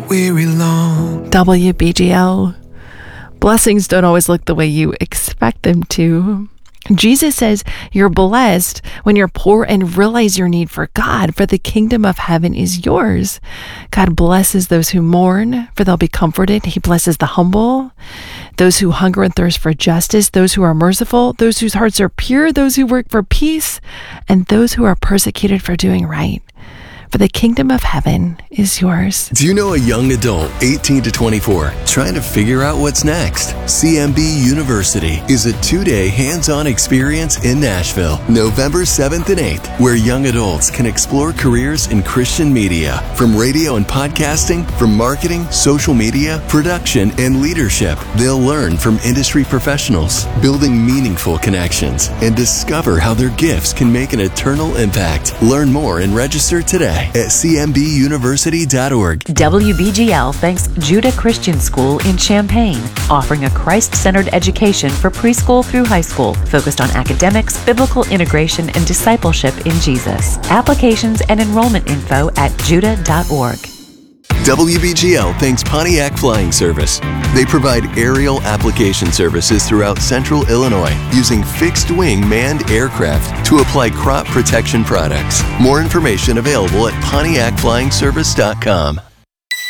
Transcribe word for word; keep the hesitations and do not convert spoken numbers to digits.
weary long. W B G L. Blessings don't always look the way you expect them to. Jesus says you're blessed when you're poor and realize your need for God, for the kingdom of heaven is yours. God blesses those who mourn, for they'll be comforted. He blesses the humble, those who hunger and thirst for justice, those who are merciful, those whose hearts are pure, those who work for peace, and those who are persecuted for doing right. For the kingdom of heaven is yours. Do you know a young adult, eighteen to twenty-four, trying to figure out what's next? C M B University is a two-day hands-on experience in Nashville, November seventh and eighth, where young adults can explore careers in Christian media, from radio and podcasting, from marketing, social media, production, and leadership. They'll learn from industry professionals, building meaningful connections, and discover how their gifts can make an eternal impact. Learn more and register today at c m b university dot org. W B G L thanks Judah Christian School in Champaign, offering a Christ-centered education for preschool through high school, focused on academics, biblical integration, and discipleship in Jesus. Applications and enrollment info at judah dot org. W B G L thanks Pontiac Flying Service. They provide aerial application services throughout central Illinois using fixed-wing manned aircraft to apply crop protection products. More information available at pontiac flying service dot com.